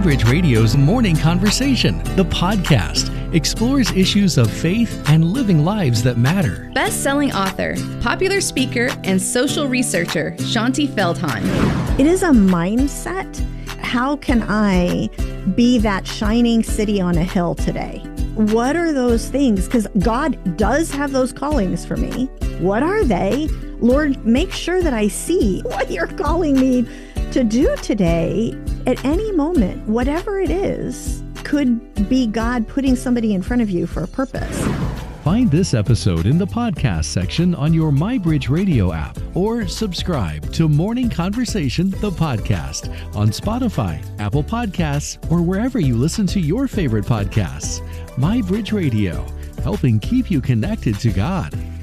MyBridge Radio's Morning Conversation, the podcast, explores issues of faith and living lives that matter. Best-selling author, popular speaker, and social researcher, Shaunti Feldhahn. It is a mindset. How can I be that shining city on a hill today? What are those things? Because God does have those callings for me. What are they? Lord, make sure that I see what you're calling me to do today. At any moment, whatever it is, could be God putting somebody in front of you for a purpose. Find this episode in the podcast section on your MyBridge Radio app, or subscribe to Morning Conversation, the podcast, on Spotify, Apple Podcasts, or wherever you listen to your favorite podcasts. MyBridge Radio, helping keep you connected to God.